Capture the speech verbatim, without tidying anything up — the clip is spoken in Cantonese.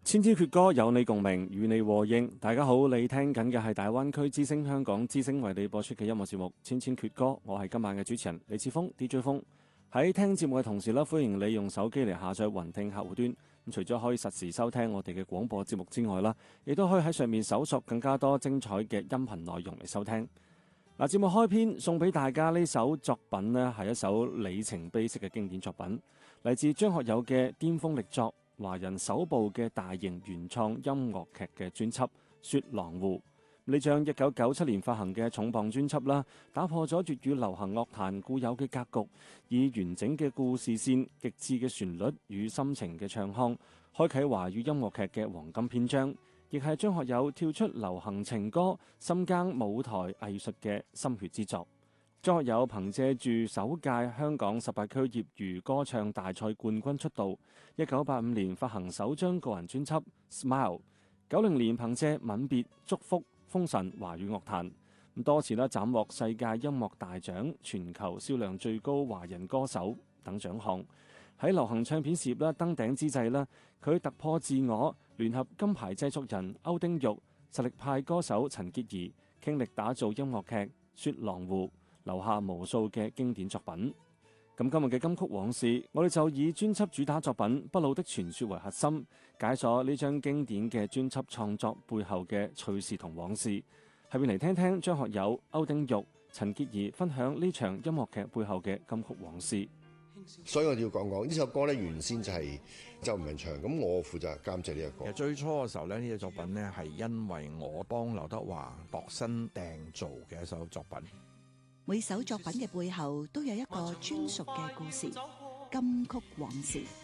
千千闕歌有你共鳴，與你和應。大家好，你聽緊嘅係大灣區之聲香港之聲為你播出嘅音樂節目《千千闕歌》，我係今晚嘅主持人李志峰 D J 峰。喺聽節目嘅同時咧，歡迎你用手機嚟下載雲聽客戶端。咁除咗可以實時收聽我哋嘅廣播節目之外啦，亦都可以喺上面搜索更加多精彩嘅音頻內容嚟收聽。嗱，節目開篇送俾大家呢首作品呢，係一首里程碑式嘅經典作品，嚟自張學友嘅巔峰力作。華人首部嘅大型原創音樂劇嘅專輯《雪狼湖》，呢張一九九七年發行嘅重磅專輯啦，打破咗粵語流行樂壇固有嘅格局，以完整嘅故事線、極致嘅旋律與深情嘅唱腔，開啟華語音樂劇嘅黃金篇章，亦係張學友跳出流行情歌、深耕舞台藝術嘅心血之作。張學友憑借住首屆香港十八區業餘歌唱大賽冠軍出道，一九八五年發行首張個人專輯《Smile》，九零年憑借《吻別》《祝福》封神華語樂壇，多次咧斬獲世界音樂大獎、全球銷量最高華人歌手等獎項。喺流行唱片事業咧登頂之際咧，佢突破自我，聯合金牌製作人歐丁玉、實力派歌手陳潔儀，傾力打造音樂劇《雪狼湖》，留下無數嘅經典作品。咁今日嘅金曲往事，我哋就以專輯主打作品《不老的傳說》為核心，解鎖呢張經典嘅專輯創作背後嘅趣事同往事。下面嚟聽聽張學友、歐丁玉、陳潔儀分享呢場音樂劇背後嘅金曲往事。 所以我哋要講講呢首歌咧，原先就係周文祥，咁我負責監製呢個歌。 其實最初嘅時候咧，呢隻作品咧係因為我幫劉德華度身訂造嘅一首作品。 每首作品嘅背後都有一個專屬嘅故事，金曲往事。